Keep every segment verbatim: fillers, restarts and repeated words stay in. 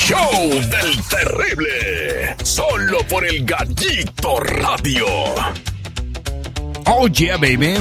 show del terrible, solo por el Gallito Radio. Oh yeah, baby.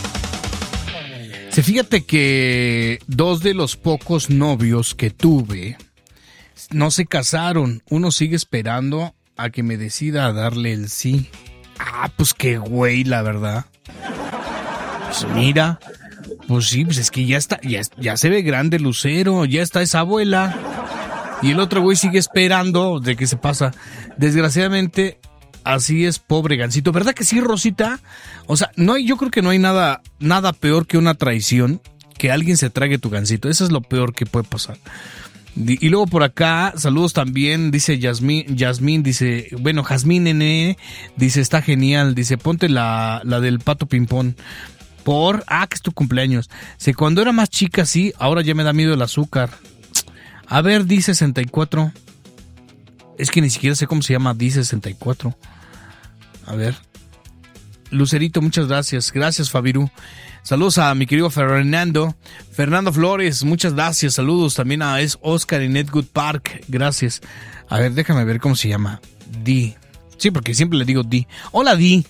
Se fíjate que dos de los pocos novios que tuve no se casaron. Uno sigue esperando a que me decida a darle el sí. Ah, pues qué güey, la verdad. Pues mira, pues sí, pues es que ya está, ya, ya se ve grande Lucero, ya está esa abuela. Y el otro güey sigue esperando de que se pasa. Desgraciadamente, así es, pobre gansito. ¿Verdad que sí, Rosita? O sea, no hay, yo creo que no hay nada, nada peor que una traición, que alguien se trague tu gansito. Eso es lo peor que puede pasar. Y luego por acá, saludos también, dice Yasmín, Yasmín, dice, bueno, Jazmín Nene, dice, está genial, dice, ponte la, la del Pato Pimpón. Por, ah, que es tu cumpleaños. Dice, cuando era más chica, sí, ahora ya me da miedo el azúcar. A ver, D sesenta y cuatro. Es que ni siquiera sé cómo se llama D sesenta y cuatro. A ver. Lucerito, muchas gracias. Gracias, Fabiru. Saludos a mi querido Fernando. Fernando Flores, muchas gracias. Saludos también a es Oscar en Edgood Park. Gracias. A ver, déjame ver cómo se llama. D. Sí, porque siempre le digo D. Hola, D.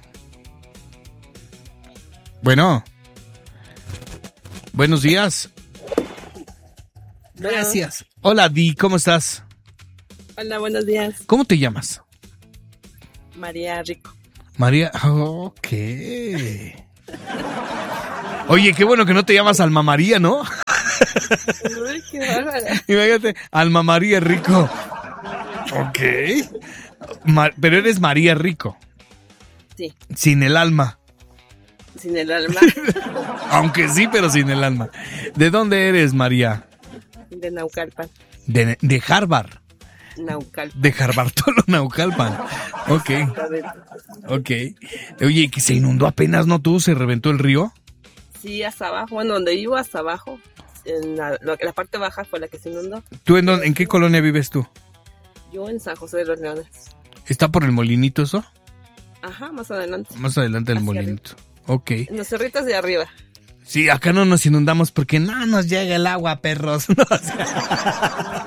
Bueno. Buenos días. Gracias. Hola, Di, ¿cómo estás? Hola, buenos días. ¿Cómo te llamas? María Rico. María, ok. Oye, qué bueno que no te llamas Alma María, ¿no? Uy, qué bárbara. Imagínate, Alma María Rico. Ok. Ma- pero eres María Rico. Sí. Sin el alma. Sin el alma. Aunque sí, pero sin el alma. ¿De dónde eres, María? De Naucalpan. De, de Harvard. Naucalpan. De Harvartolo, Naucalpan. Ok. Ok. Oye, que se inundó apenas, ¿no? ¿Tú? ¿Se reventó el río? Sí, hasta abajo. Bueno, donde vivo, hasta abajo. En la, la parte baja fue la que se inundó. ¿Tú en, dónde, en qué colonia vives tú? Yo en San José de los Leones. ¿Está por el molinito eso? Ajá, más adelante. Más adelante del Hacia molinito. Ok. En los cerritos de arriba. Sí, acá no nos inundamos porque no nos llega el agua, perros. No, o sea...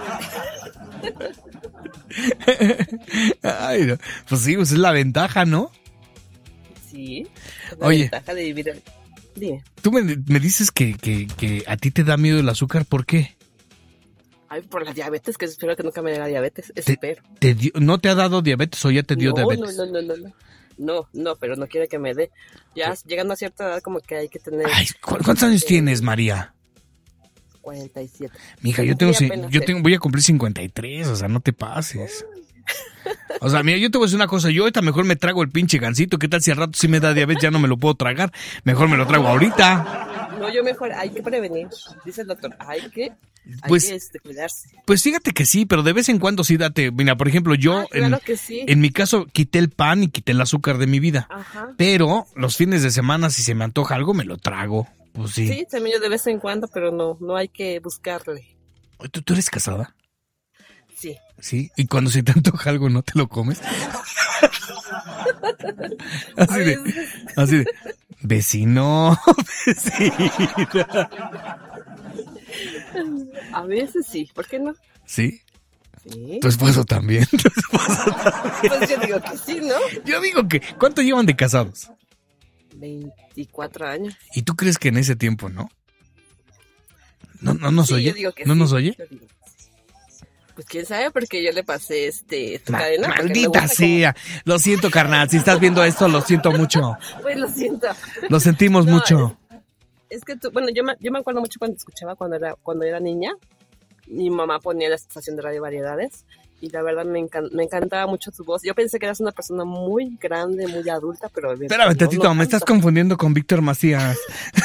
Ay, no. Pues sí, pues es la ventaja, ¿no? Sí. Es la Oye. ventaja de vivir. El... Dime. Tú me, me dices que, que, que a ti te da miedo el azúcar, ¿por qué? Ay, por la diabetes, que espero que nunca me dé la diabetes. Te, Espero. te dio, ¿No te ha dado diabetes o ya te dio no, diabetes? No, no, no, no, no. No, no, pero no quiere que me dé. Ya llegando a cierta edad como que hay que tener... Ay, ¿cu- ¿cuántos años eh, tienes, María? cuarenta y siete. Mija, yo tengo, yo tengo, voy a cumplir cincuenta y tres, o sea, no te pases. O sea, mira, yo te voy a decir una cosa, yo ahorita mejor me trago el pinche gansito, ¿qué tal si al rato si me da diabetes ya no me lo puedo tragar? Mejor me lo trago ahorita. No, yo mejor, hay que prevenir, dice el doctor, hay que... Hay Pues, que este, cuidarse. Pues fíjate que sí, pero de vez en cuando sí date. Mira, por ejemplo, yo ah, claro en, que sí. en mi caso quité el pan y quité el azúcar de mi vida. Ajá. Pero los fines de semana, si se me antoja algo, me lo trago. Pues sí. Sí, también yo de vez en cuando, pero no, no hay que buscarle. ¿Tú, tú eres casada? Sí. Sí, y cuando se te antoja algo, ¿no te lo comes? Así de, así de, vecino, vecina. A veces sí, ¿por qué no? ¿Sí? Sí. Tu esposo también. Tu esposo también. Pues yo digo que sí, ¿no? Yo digo que, ¿cuánto llevan de casados? veinticuatro años. ¿Y tú crees que en ese tiempo, no? ¿No, no nos sí, oye? Yo digo que ¿No sí. nos oye? Pues quién sabe, porque yo le pasé este tu Ma- cadena. Maldita sea. Como... Lo siento, carnal. Si estás viendo esto, lo siento mucho. Pues lo siento. Lo sentimos no, mucho. Es, es que tú, bueno, yo me, yo me acuerdo mucho cuando escuchaba cuando era, cuando era niña. Mi mamá ponía la estación de Radio Variedades. Y la verdad me, encan- me encantaba mucho tu voz. Yo pensé que eras una persona muy grande, muy adulta, pero... Espérame, no, tantito, no me estás confundiendo con Víctor Macías.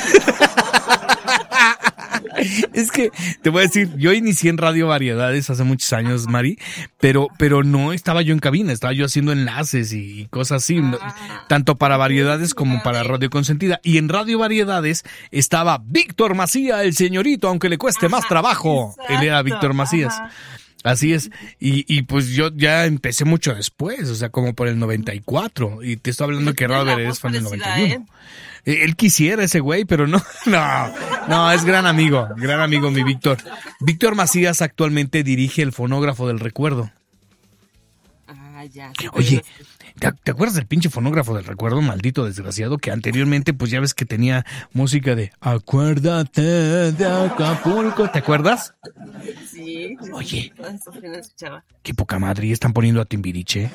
Es que, te voy a decir, yo inicié en Radio Variedades hace muchos años, Mari, pero, pero no estaba yo en cabina, estaba yo haciendo enlaces y cosas así, ah, tanto para Variedades como para Radio Consentida. Y en Radio Variedades estaba Víctor Macías, el señorito, aunque le cueste más trabajo. Exacto. Él era Víctor Macías. Ajá. Así es, y, y pues yo ya empecé mucho después, o sea, como por el noventa y cuatro, y te estoy hablando que Robert es fan del noventa y uno. ¿Eh? Él quisiera ese güey, pero no, no, no, es gran amigo, gran amigo mi Víctor. Víctor Macías actualmente dirige el Fonógrafo del Recuerdo. Ah, ya. Sí, Oye, ¿te, ¿te acuerdas del pinche Fonógrafo del Recuerdo, maldito desgraciado? Que anteriormente, pues ya ves que tenía música de Acuérdate de Acapulco, ¿te acuerdas? Sí. Oye, Sí, qué poca madre, y están poniendo a Timbiriche.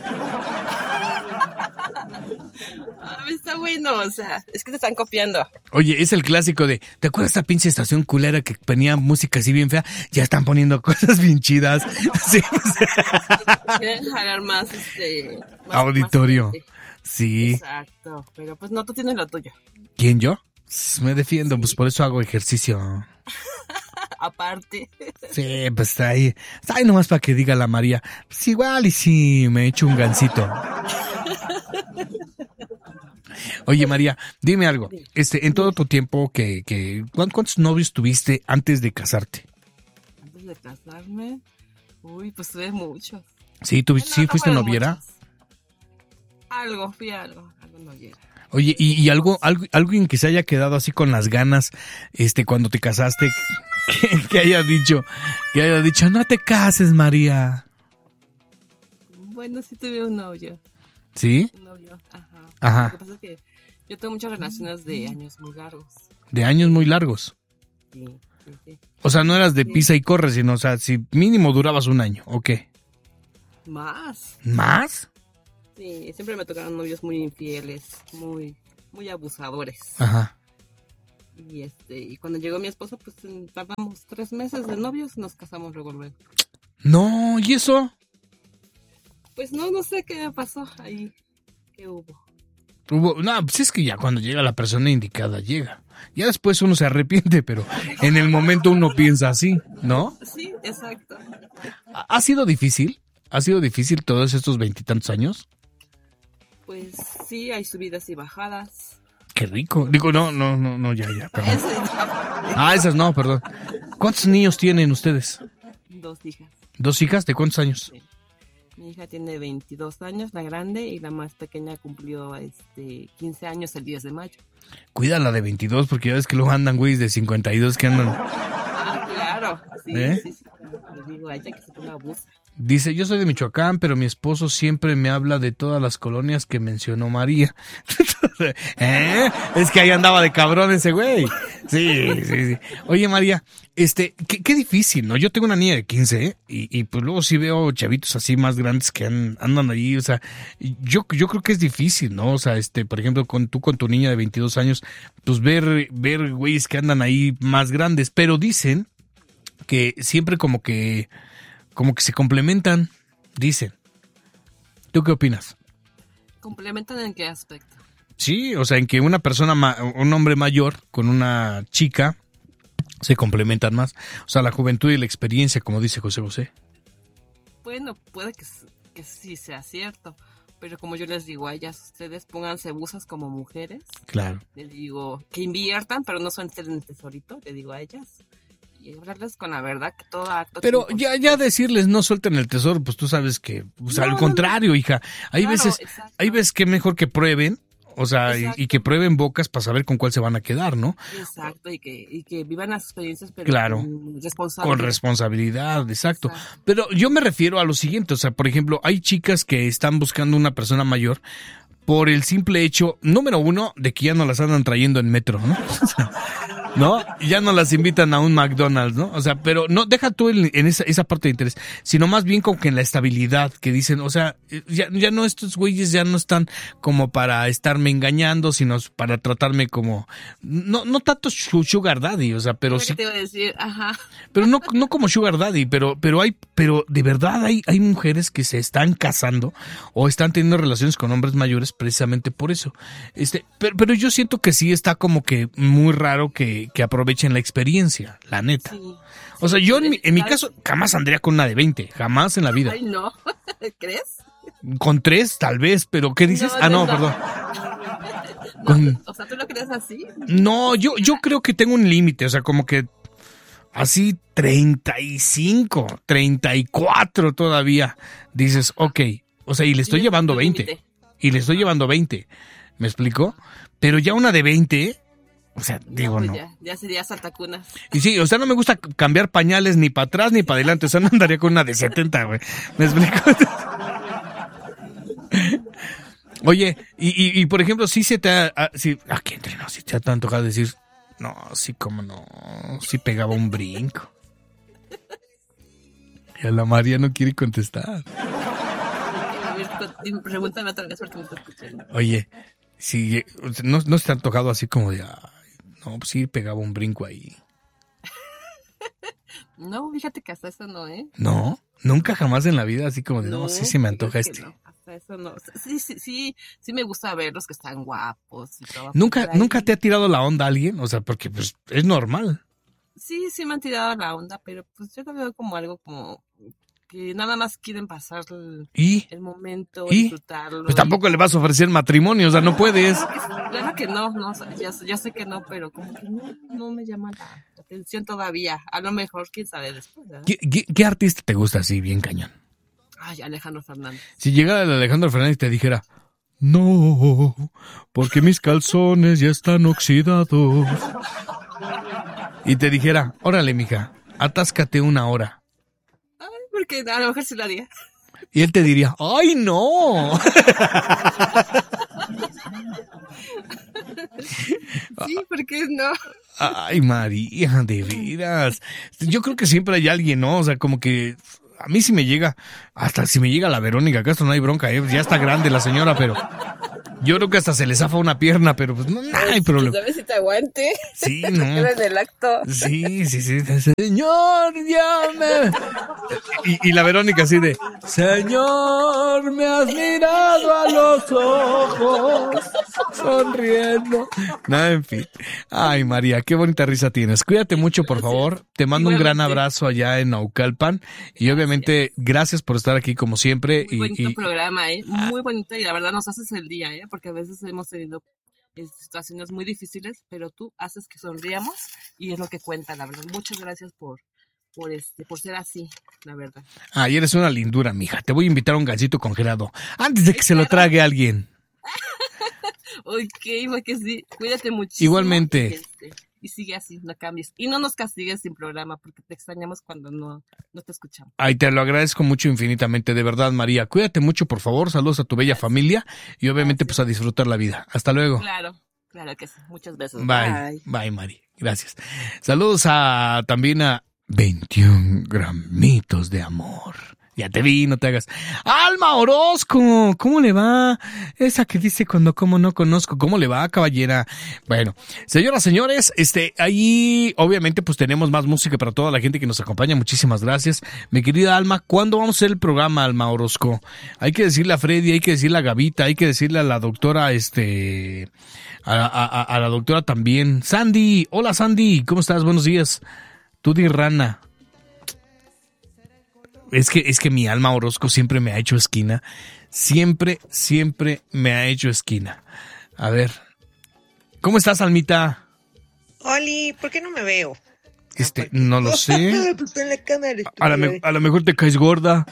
Ah, está bueno, o sea, es que te están copiando. Oye, es el clásico de, ¿te acuerdas de esa pinche estación culera que ponía música así bien fea? Ya están poniendo cosas bien chidas. Sí, pues. Quieren jalar más, este... Más, auditorio. Más sí. Exacto, pero pues no, tú tienes lo tuyo. ¿Quién, yo? Me defiendo, sí. Pues por eso hago ejercicio. Aparte. Sí, pues está ahí. Está ahí nomás para que diga la María. Pues igual y sí, me echo un gansito. Oye, María, dime algo. Este, en todo tu tiempo que, que ¿cuántos novios tuviste antes de casarte? Antes de casarme, uy, pues tuve muchos. Sí, ¿tú, bueno, sí no fuiste noviera? Muchos. Algo, fui algo, algo noviera. Oye, y, y algo, algo, alguien que se haya quedado así con las ganas, este, cuando te casaste, que, que haya dicho, que haya dicho, no te cases, María. Bueno, sí tuve un novio. ¿Sí? Un novio, ajá. Ajá. Lo que pasa es que yo tengo muchas relaciones de años muy largos. De años muy largos. Sí, sí, sí. O sea, no eras de sí. pisa y corre, sino, o sea, si mínimo durabas un año, ¿o qué? Más. ¿Más? Sí, siempre me tocaron novios muy infieles, muy, muy abusadores. Ajá. Y este, y cuando llegó mi esposo, pues tardamos tres meses de novios, nos casamos luego luego. No, ¿y eso? Pues no, no sé qué pasó ahí, qué hubo. Hubo, no, pues es que ya cuando llega la persona indicada, llega. Ya después uno se arrepiente, pero en el momento uno piensa así, ¿no? Sí, exacto. ¿Ha, ha sido difícil? ¿Ha sido difícil todos estos veintitantos años? Pues sí, hay subidas y bajadas. Qué rico. Digo, no, no, no, no, ya, ya, perdón. Eso es- Ah, esas no, perdón. ¿Cuántos niños tienen ustedes? Dos hijas. ¿Dos hijas? ¿De cuántos años? Mi hija tiene veintidós años, la grande, y la más pequeña cumplió este quince años el diez de mayo. Cuida la de veintidós, porque ya ves que luego andan güeyes de cincuenta y dos que andan. Ah, claro. Sí, ¿Eh? sí, sí. Le digo a ella que se ponga abusa. Dice, yo soy de Michoacán, pero mi esposo siempre me habla de todas las colonias que mencionó María. ¿Eh? Es que ahí andaba de cabrón ese güey. Sí, sí, sí. Oye, María, este, qué, qué difícil, ¿no? Yo tengo una niña de quince, ¿eh? Y, y pues luego sí veo chavitos así más grandes que an- andan ahí, o sea, yo, yo creo que es difícil, ¿no? O sea, este, por ejemplo, con tú con tu niña de veintidós años, pues ver, ver güeyes que andan ahí más grandes, pero dicen que siempre como que como que se complementan, dicen. ¿Tú qué opinas? ¿Complementan en qué aspecto? Sí, o sea, en que una persona, ma- un hombre mayor con una chica se complementan más. O sea, la juventud y la experiencia, como dice José José. Bueno, puede que, s- que sí sea cierto, pero como yo les digo a ellas, ustedes pónganse busas como mujeres. Claro. Les digo que inviertan, pero no suelten el tesorito, le digo a ellas. Y hablarles con la verdad que todo acto... Pero tiene ya, ya decirles no suelten el tesoro, pues tú sabes que, pues No, al no, contrario, hija. Hay Claro, veces, exacto. hay veces que mejor que prueben, o sea, y, Exacto. y que prueben bocas para saber con cuál se van a quedar, ¿no? Exacto, y que, y que vivan las experiencias, pero Claro. con responsabilidad. Con responsabilidad, exacto. Exacto. Pero yo me refiero a lo siguiente, o sea, por ejemplo, hay chicas que están buscando una persona mayor por el simple hecho, número uno, de que ya no las andan trayendo en metro, ¿no? ¿No? Ya no las invitan a un McDonald's, ¿no? O sea, pero no, deja tú en, en esa, esa parte de interés, sino más bien como que en la estabilidad que dicen, o sea, ya, ya no, estos güeyes ya no están como para estarme engañando, sino para tratarme como, no, no tanto su- sugar daddy, o sea, pero Lo que sí, te iba a decir, ajá. pero no, no como sugar daddy, pero, pero hay, pero de verdad hay, hay mujeres que se están casando o están teniendo relaciones con hombres mayores precisamente por eso. Este, pero, pero yo siento que sí está como que muy raro que, que aprovechen la experiencia, la neta. Sí. O sea, yo en mi, en mi ¿Sabes? caso jamás andaría con una de veinte, jamás en la vida. Ay, no. ¿Crees? Con tres tal vez, pero ¿qué dices? No, Ah, no, no, no. perdón. No, Con- o sea, ¿tú lo crees así? No, yo, yo creo que tengo un límite, o sea, como que así treinta y cinco, treinta y cuatro todavía, dices, ok, o sea, y le estoy llevando veinte, y le estoy llevando veinte, ¿me explico? Pero ya una de veinte, o sea, digo, no. Pues ya, ya sería saltacunas. Y sí, o sea, no me gusta cambiar pañales ni para atrás ni para adelante, o sea, no andaría con una de setenta, güey, ¿me explico? Oye, y, y, y por ejemplo, si se te ha, a, si, aquí entre nos, si te ha tocado decir, no, sí, como no, sí pegaba un brinco. Y a la María no quiere contestar. A ver, pregúntame otra vez porque me está escuchando. Oye, si no, no se te ha tocado así como de, ay, no, pues sí pegaba un brinco ahí. No, fíjate que hasta eso no, ¿eh? No, nunca jamás en la vida así como de, no, no sí se me antoja este. No, hasta eso no. Sí, sí, sí, sí me gusta ver los que están guapos y todo. ¿Nunca, ¿Nunca te ha tirado la onda alguien? O sea, porque pues es normal. Sí, sí me han tirado la onda, pero pues yo lo veo como algo como que nada más quieren pasar el, ¿Y? el momento, ¿Y? disfrutarlo. Pues tampoco y... le vas a ofrecer matrimonio, o sea, no puedes. Claro que no, no, ya, ya sé que no, pero como que no, no me llama la atención todavía. A lo mejor, quién sabe después, ¿verdad? ¿Qué, qué, qué artista te gusta así, bien cañón? Ay, Alejandro Fernández. Si llegara el Alejandro Fernández y te dijera, no, porque mis calzones ya están oxidados. Y te dijera, órale, mija, atáscate una hora. Ay, porque a lo mejor se lo haría. Y él te diría, ¡ay, no! Sí, ¿por qué no? Ay, María, de veras. Yo creo que siempre hay alguien, ¿no? O sea, como que a mí si me llega, hasta si me llega la Verónica Castro no hay bronca, ¿eh? Ya está grande la señora, pero yo creo que hasta se le zafa una pierna, pero pues no, no hay problema. ¿Sabes si te aguante? Sí, no. Queda en el acto. Sí, sí, sí. Señor, llame. Y, y la Verónica así de, Señor, me has mirado a los ojos, sonriendo. Nada, en fin. Ay, María, qué bonita risa tienes. Cuídate mucho, por favor. Te mando un gran abrazo allá en Naucalpan. Y obviamente, gracias por estar aquí como siempre. Muy bonito y, y... programa, ¿eh? Muy bonito y la verdad nos haces el día, ¿eh? Porque a veces hemos tenido situaciones muy difíciles, pero tú haces que sonriamos y es lo que cuenta, la verdad. Muchas gracias por, por este, por ser así, la verdad. Ay, eres una lindura, mija. Te voy a invitar a un gansito congelado antes de que se lo trague alguien. Ok, porque sí. Cuídate muchísimo. Igualmente. Y, este, y sigue así, no cambies. Y no nos castigues sin programa, porque te extrañamos cuando no, no te escuchamos. Ay, te lo agradezco mucho infinitamente, de verdad, María. Cuídate mucho, por favor. Saludos a tu bella familia y obviamente Gracias. Pues a disfrutar la vida. Hasta luego. Claro, claro que sí. Muchas besos. Bye. Bye, Bye Mari. Gracias. Saludos a también a veintiún gramitos de amor. Ya te vi, no te hagas. Alma Orozco, ¿cómo le va? Esa que dice cuando como no conozco, ¿cómo le va, caballera? Bueno, señoras, señores, este, ahí obviamente pues tenemos más música para toda la gente que nos acompaña. Muchísimas gracias. Mi querida Alma, ¿cuándo vamos a hacer el programa, Alma Orozco? Hay que decirle a Freddy, hay que decirle a Gavita, hay que decirle a la doctora, este, a, a, a la doctora también. Sandy, hola Sandy, ¿cómo estás? Buenos días. Tudy Rana. Es que, es que mi Alma Orozco siempre me ha hecho esquina. Siempre, siempre me ha hecho esquina. A ver. ¿Cómo estás, Almita? Oli, ¿por qué no me veo? Este, no lo sé. Pues en la cámara A, la me, a lo mejor te caes gorda.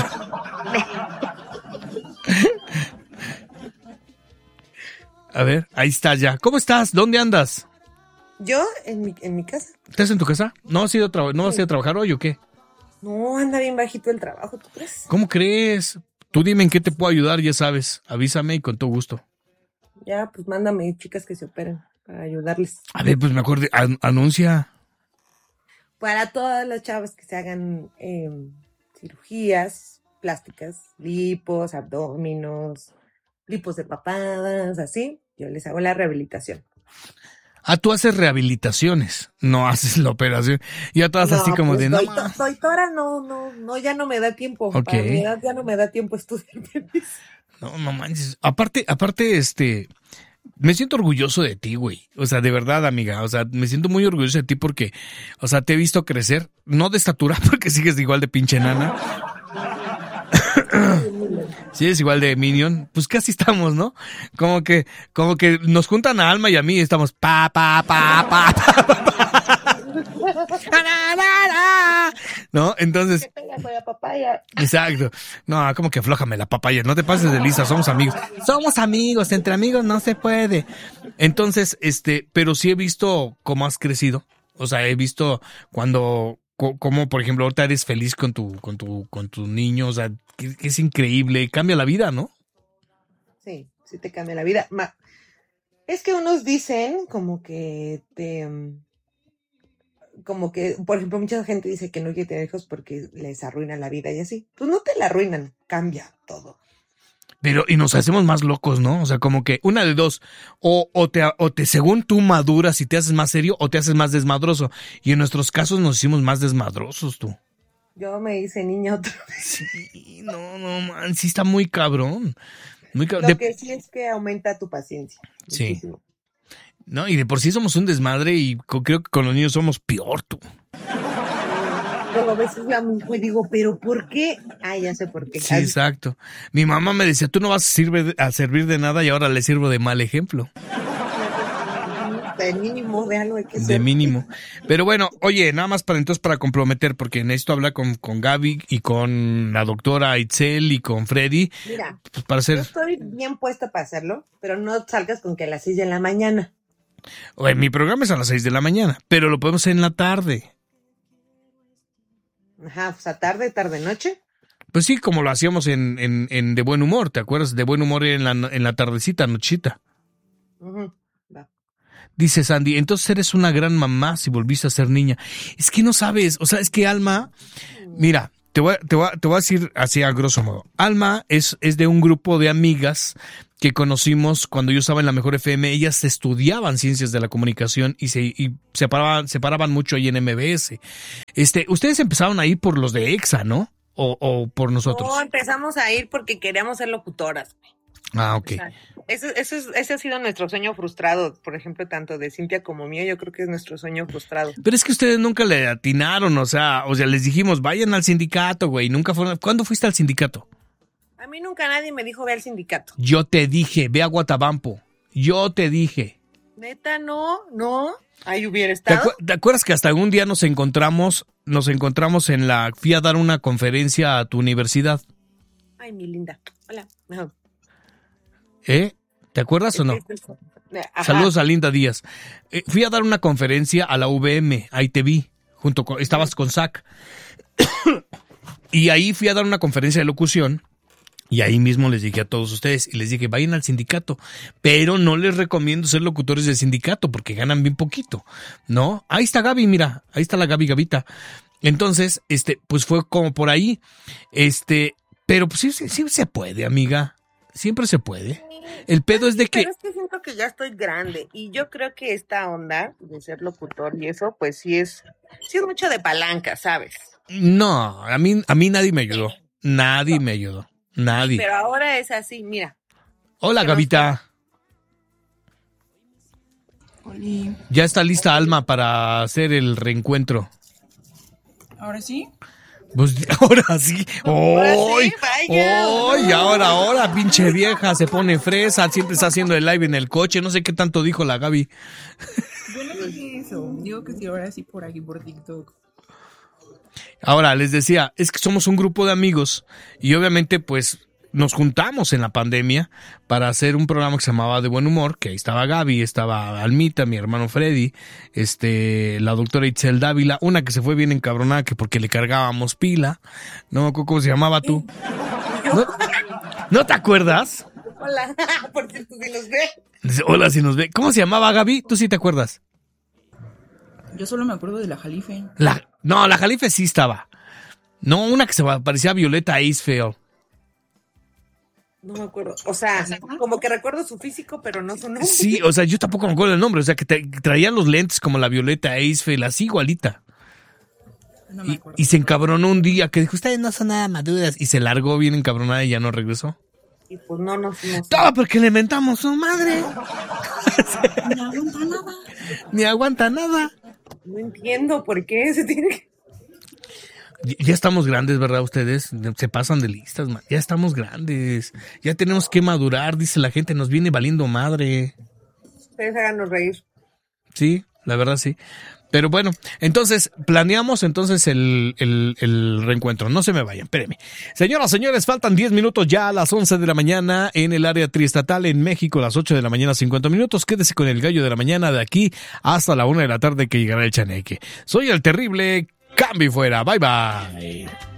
A ver, ahí está ya. ¿Cómo estás? ¿Dónde andas? ¿Yo? En mi, en mi casa. ¿Estás en tu casa? ¿No has ido a, tra- ¿no has ido a trabajar hoy o qué? No, anda bien bajito el trabajo, ¿tú crees? ¿Cómo crees? Tú dime en qué te puedo ayudar, ya sabes. Avísame y con todo gusto. Ya, pues mándame chicas que se operen para ayudarles. A ver, pues me acuerdo. An- anuncia. Para todas las chavas que se hagan eh, cirugías plásticas, lipos, abdóminos, lipos de papadas, así, yo les hago la rehabilitación. Ah, tú haces rehabilitaciones, no haces la operación. Ya todas No, así como pues, de no. doy- doctora, no, no, no, ya no me da tiempo. Ok. Para mi edad ya no me da tiempo estudiar medicina. No, no manches. Aparte, aparte, este, me siento orgulloso de ti, güey. O sea, de verdad, amiga. O sea, me siento muy orgulloso de ti porque, o sea, te he visto crecer, no de estatura, porque sigues igual de pinche nana. Sí, es igual de Minion, pues casi estamos, ¿no? Como que, como que nos juntan a Alma y a mí y estamos pa, pa, pa, pa, pa, pa, pa. ¿No? Entonces... Exacto. No, como que aflójame la papaya. No te pases de lista, somos amigos. Somos amigos, entre amigos no se puede. Entonces, este, pero sí he visto cómo has crecido. O sea, he visto cuando... Como, por ejemplo, ahorita eres feliz con tu, con tu, con tus niños, o sea, que, que es increíble, cambia la vida, ¿no? Sí, sí te cambia la vida. Ma, es que unos dicen como que te, como que, por ejemplo, mucha gente dice que no quiere tener hijos porque les arruinan la vida y así. Pues no te la arruinan, cambia todo. Pero, y nos hacemos más locos, ¿no? O sea, como que una de dos, o, o te, o te, según tú maduras y te haces más serio, o te haces más desmadroso. Y en nuestros casos nos hicimos más desmadrosos, tú. Yo me hice niña otra vez. Sí, no, no, man, sí está muy cabrón. Muy cabrón. Lo De... que sí es que aumenta tu paciencia. Sí. Muchísimo. No, y de por sí somos un desmadre y co- creo que con los niños somos peor, tú. Luego a veces yo a mi hijo y digo, ¿pero por qué? Ah, ya sé por qué. Sí, exacto. Mi mamá me decía, tú no vas a, sirve, a servir de nada y ahora le sirvo de mal ejemplo. De mínimo, de algo hay que ser. De mínimo. Pero bueno, oye, nada más para entonces para comprometer, porque necesito hablar con, con Gaby y con la doctora Itzel y con Freddy. Mira, pues para hacer... yo estoy bien puesta para hacerlo, pero no salgas con que a las seis de la mañana. Oye, mi programa es a las seis de la mañana, pero lo podemos hacer en la tarde. Ajá, pues a tarde, tarde, noche. Pues sí, como lo hacíamos en, en, en De Buen Humor, ¿te acuerdas? De Buen Humor en la, en la tardecita, nochita. Uh-huh. Va. Dice Sandy, entonces eres una gran mamá si volviste a ser niña. Es que no sabes, o sea, es que Alma, mira, te voy, te voy, te voy a decir así a grosso modo. Alma es, es de un grupo de amigas que conocimos cuando yo estaba en la Mejor F M. Ellas estudiaban ciencias de la comunicación y se, y se paraban, se paraban mucho ahí en M B S. Este, ustedes empezaron ahí por los de EXA, ¿no? O, o por nosotros. No, empezamos a ir porque queríamos ser locutoras. Ah, ok. O sea, ese, ese, es, ese ha sido nuestro sueño frustrado, por ejemplo, tanto de Cintia como mío, yo creo que es nuestro sueño frustrado. Pero es que ustedes nunca le atinaron, o sea, o sea, les dijimos, vayan al sindicato, güey, nunca fueron. ¿Cuándo fuiste al sindicato? A mí nunca nadie me dijo ve al sindicato. Yo te dije, ve a Guatabampo. Yo te dije. Neta, no, no. Ahí hubiera ¿Te, estado. acu- ¿Te acuerdas que hasta un día nos encontramos, nos encontramos en la, fui a dar una conferencia a tu universidad? Ay, mi linda. Hola. Ajá. ¿Eh? ¿Te acuerdas o no? Ajá. Saludos a Linda Díaz. Eh, fui a dar una conferencia a la U V M, ahí te vi, junto con, estabas con Zach. Y ahí fui a dar una conferencia de locución. Y ahí mismo les dije a todos ustedes, y les dije, vayan al sindicato, pero no les recomiendo ser locutores del sindicato porque ganan bien poquito, ¿no? Ahí está Gaby, mira, ahí está la Gaby Gavita. Entonces, este, pues fue como por ahí, este, pero pues sí, sí, sí se puede, amiga, siempre se puede. El pedo es de que... Pero es que siento que ya estoy grande y yo creo que esta onda de ser locutor y eso, pues sí es, sí es mucho de palanca, ¿sabes? No, a mí, a mí nadie me ayudó, nadie me ayudó. Nadie. Pero ahora es así, mira. Hola, Gavita. Oli. Ya está lista Alma para hacer el reencuentro. ¿Ahora sí? Pues ahora sí. Ahora ¡Hoy! sí, vaya. ¡Hoy! Ahora, ahora, pinche vieja, se pone fresa, siempre está haciendo el live en el coche. No sé qué tanto dijo la Gaby. Yo no dije eso. Digo que sí, ahora sí por aquí, por TikTok. Ahora, les decía, es que somos un grupo de amigos y obviamente pues nos juntamos en la pandemia para hacer un programa que se llamaba De Buen Humor, que ahí estaba Gaby, estaba Almita, mi hermano Freddy, este, la doctora Itzel Dávila, una que se fue bien encabronada que porque le cargábamos pila, no, ¿cómo se llamaba tú? ¿No, ¿no te acuerdas? Hola, por cierto, si los ve. Hola, si nos ve. ¿Cómo se llamaba Gaby? ¿Tú sí te acuerdas? Yo solo me acuerdo de la Jalife. La, no, la Jalife sí estaba. No, una que se parecía a Violeta Eisfeld. No me acuerdo. O sea, como que recuerdo su físico, pero no su nombre. Sí, o sea, yo tampoco me acuerdo el nombre. O sea, que te, traía los lentes como la Violeta Eisfeld, así igualita. No me Y, acuerdo. y se encabronó un día que dijo, ustedes no son nada maduras. Y se largó bien encabronada y ya no regresó. Y pues no, no, no. Todo porque le mentamos su madre. No aguanta nada. Ni aguanta nada. No entiendo por qué se tiene que... Ya estamos grandes, ¿verdad? Ustedes se pasan de listas, man. Ya estamos grandes. Ya tenemos que madurar, dice la gente. Nos viene valiendo madre. Ustedes háganos reír. Sí, la verdad sí. Pero bueno, entonces planeamos entonces el, el, el reencuentro. No se me vayan, espérenme. Señoras, señores, faltan diez minutos ya a las once de la mañana en el área triestatal en México, a las ocho de la mañana, cincuenta minutos. Quédese con el gallo de la mañana de aquí hasta la una de la tarde que llegará el chaneque. Soy el terrible, cambio y fuera. Bye, bye.